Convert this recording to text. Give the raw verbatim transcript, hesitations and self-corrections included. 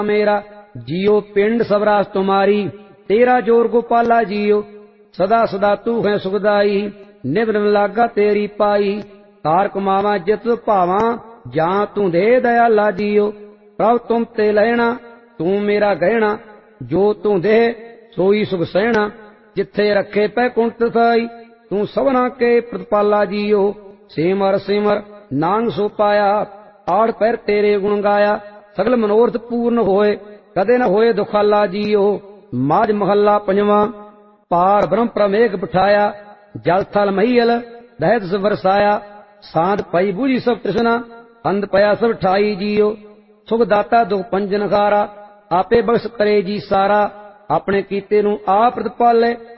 मेरा जियो पिंड सब रास तुम्हारी, तेरा जोर गोपाला जियो सदा सदा तू है सुखदाई। निभ निभ लागा तेरी पाई, तार कमावा जित भावा, जां तू दे दयाला जियो। प्रभ तुम ते लहना तू मेरा गहना, जो तू दे सोई सुख सहना। जिथे रखे पै कुंठ थाई, तू सबना के प्रतिपाला जियो। सिमर सिमर नांग सो पाया, आड़ पैर तेरे गुण गाया। सगल मनोरथ पूर्ण होए, कदे न होए दुखाला जियो। माज महला पंजवा, पार ब्रह्म प्रमेघ बिठाया। जल थल महियल दहत से बरसाया, सांध पई बूझी सब तृष्णा, अंध पया सब ठाई जियो। सुख दाता दुख पंजन खारा, आपे बख्श करे जी सारा। अपने कीते नू आप प्रतिपाले,